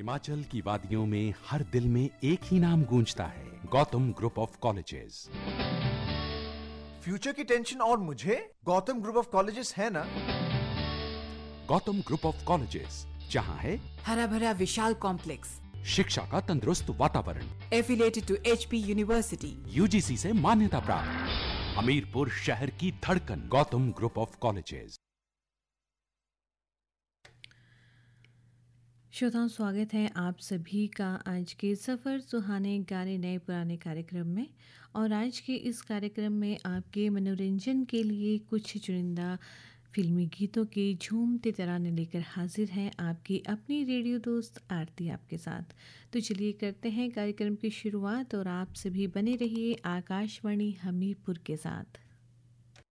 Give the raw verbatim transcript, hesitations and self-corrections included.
हिमाचल की वादियों में हर दिल में एक ही नाम गूंजता है, Gautam group of colleges. Future की टेंशन और मुझे गौतम ग्रुप ऑफ कॉलेजेस है ना। गौतम ग्रुप ऑफ कॉलेजेस, जहां है हरा भरा विशाल कॉम्प्लेक्स, शिक्षा का तंदुरुस्त वातावरण, affiliated to HP university, UGC से मान्यता प्राप्त, हमीरपुर शहर की धड़कन, गौतम ग्रुप ऑफ कॉलेजेस। श्रोताओं, स्वागत है आप सभी का आज के सफ़र सुहाने गाने नए पुराने कार्यक्रम में। और आज के इस कार्यक्रम में आपके मनोरंजन के लिए कुछ चुनिंदा फिल्मी गीतों के झूमते तराने लेकर हाजिर हैं आपकी अपनी रेडियो दोस्त आरती आपके साथ। तो चलिए करते हैं कार्यक्रम की शुरुआत और आप सभी बने रहिए आकाशवाणी हमीरपुर के साथ।